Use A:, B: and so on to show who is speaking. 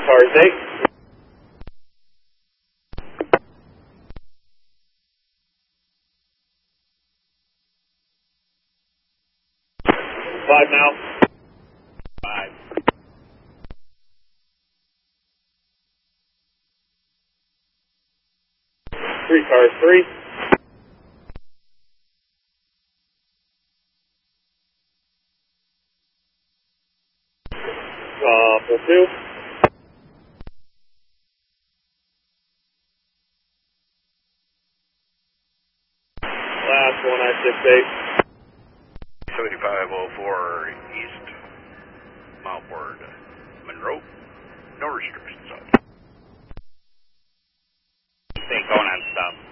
A: cars 8. Five now. 5. 3 cars 3. Full 2. Last one, I-68.
B: 7504 East, Mount Ward, Monroe. No restrictions on.
C: Stay going on stop.